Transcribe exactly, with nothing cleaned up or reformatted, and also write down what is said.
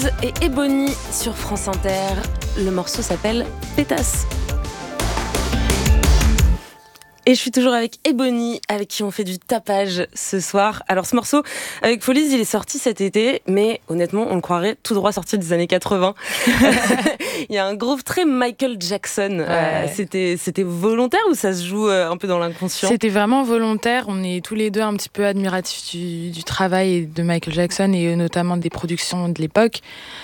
Police et Ebony sur France Inter. Le morceau s'appelle Pétasse. Et je suis toujours avec Ebony, avec qui on fait du tapage ce soir. Alors ce morceau, avec Police, il est sorti cet été, mais honnêtement, on le croirait tout droit sorti des années quatre-vingts. Il y a un groove très Michael Jackson. Ouais. Euh, c'était, c'était volontaire ou ça se joue un peu dans l'inconscient ? C'était vraiment volontaire. On est tous les deux un petit peu admiratifs du, du travail de Michael Jackson et notamment des productions de l'époque.